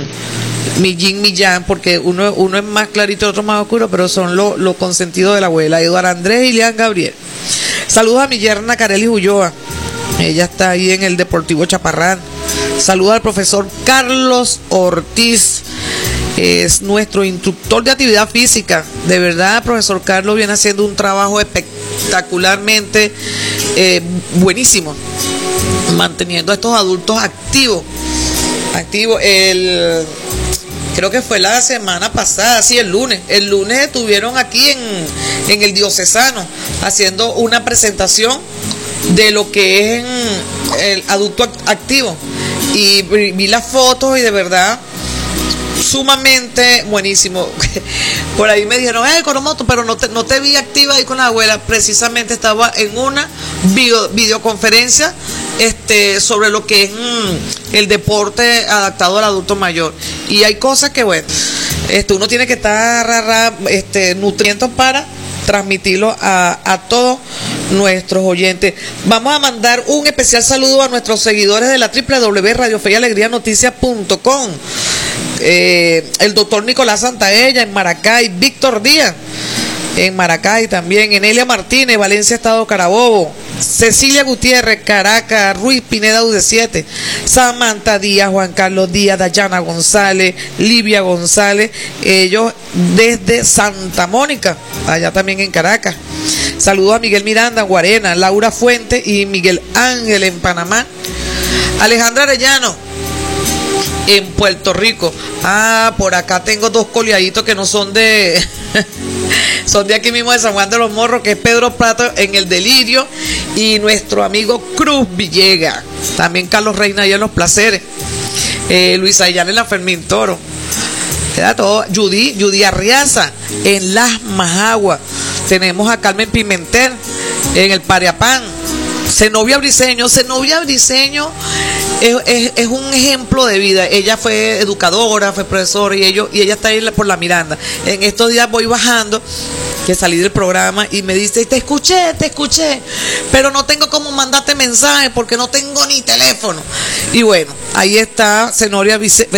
mi yin, mi yang, porque uno es más clarito y otro más oscuro, pero son los consentidos de la abuela. Eduardo Andrés y Lian Gabriel. Saludos a mi yerna Kareli Ulloa. Ella está ahí en el Deportivo Chaparrán. Saludos al profesor Carlos Ortiz. Es nuestro instructor de actividad física. De verdad, profesor Carlos viene haciendo un trabajo espectacularmente buenísimo, manteniendo a estos adultos activos. Creo que fue la semana pasada, sí, el lunes estuvieron aquí en el Diocesano haciendo una presentación de lo que es el adulto activo, y vi las fotos y de verdad sumamente buenísimo. Por ahí me dijeron, Coromoto, pero no te vi activa ahí con la abuela. Precisamente estaba en una videoconferencia sobre lo que es el deporte adaptado al adulto mayor. Y hay cosas que, bueno, uno tiene que estar nutriendo para transmitirlo a todos nuestros oyentes. Vamos a mandar un especial saludo a nuestros seguidores de la www.radiofeyalegrianoticias.com. El doctor Nicolás Santaella en Maracay, Víctor Díaz en Maracay también, Enelia Martínez, Valencia, Estado Carabobo, Cecilia Gutiérrez, Caracas, Ruiz Pineda, UD7, Samantha Díaz, Juan Carlos Díaz, Dayana González, Livia González, ellos desde Santa Mónica, allá también en Caracas. Saludos a Miguel Miranda en Guarena, Laura Fuente y Miguel Ángel en Panamá, Alejandra Arellano en Puerto Rico. Por acá tengo dos coleaditos que no son de son de aquí mismo de San Juan de los Morros, que es Pedro Prato en El Delirio, y nuestro amigo Cruz Villegas, también Carlos Reina allá en Los Placeres, Luis Ayala en la Fermín Toro, queda todo. Judy Arriaza en Las Majaguas, tenemos a Carmen Pimentel en el Pariapán, Zenobia Briceño es un ejemplo de vida. Ella fue educadora, fue profesora, y ella está ahí por la Miranda. En estos días voy bajando, que salí del programa, y me dice, te escuché, pero no tengo cómo mandarte mensaje porque no tengo ni teléfono. Y bueno, ahí está Zenobia